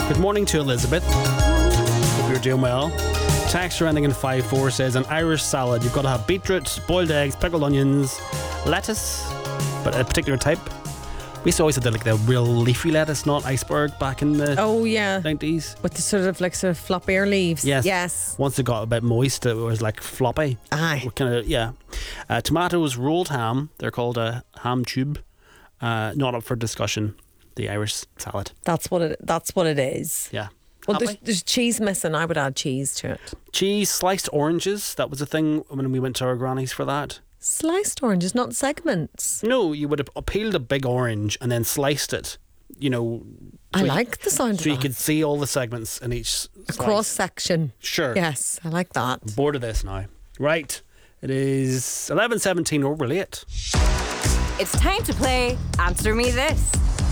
Good morning to Elizabeth. Hope you're doing well. Texter ending in 5-4 says, an Irish salad. You've got to have beetroot, boiled eggs, pickled onions, lettuce, but a particular type. We used to always have the real leafy lettuce, not iceberg, back in the 90s. With the sort of floppier leaves. Yes. Once it got a bit moist, it was like floppy. Aye. Tomatoes, rolled ham. They're called a ham tube. Not up for discussion. The Irish salad. That's what it is. Yeah. Well, there's cheese missing. I would add cheese to it. Cheese, sliced oranges. That was a thing when we went to our grannies for that. Sliced oranges, not segments. No, you would have peeled a big orange and then sliced it. I like the sound of that. So you could see all the segments in each slice. Cross section. Sure. Yes, I like that. I'm bored of this now. Right. It is 11:17. We're late. It's time to play Answer Me This.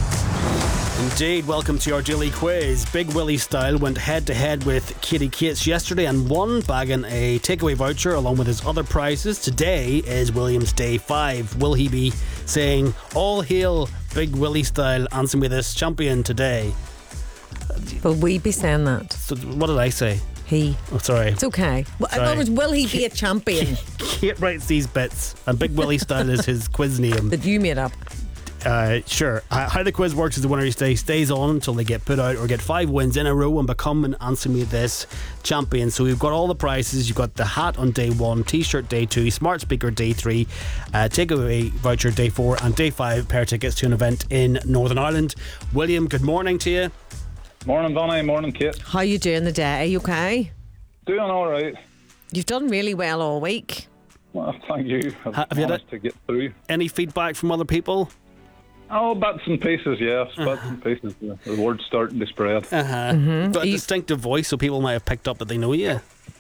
Indeed, welcome to our daily quiz. Big Willie Style went head to head with Katie Cates yesterday and won, bagging a takeaway voucher along with his other prizes. Today is William's day 5. Will he be saying, all hail Big Willie Style, answer me this champion today? Will we be saying that? So what did I say? He. Oh, sorry. It's okay. In other words, will he be a champion? Kate writes these bits, and Big Willie Style is his quiz name. That you made up. Sure. How the quiz works is the winner stays on until they get put out or get 5 wins in a row and become an Answer Me This champion. So we've got all the prizes. You've got the hat on day 1, t-shirt day 2, smart speaker day 3, takeaway voucher day 4, and day 5 pair tickets to an event in Northern Ireland. William, good morning to you. Morning, Donny. Morning, Kate. How you doing the day? Are you okay? Doing all right. You've done really well all week. Well, thank you. I've managed to get through. Any feedback from other people? Oh, bits and pieces, yes. Bits and pieces. The word's starting to spread. Got a distinctive voice, so people might have picked up that they know you.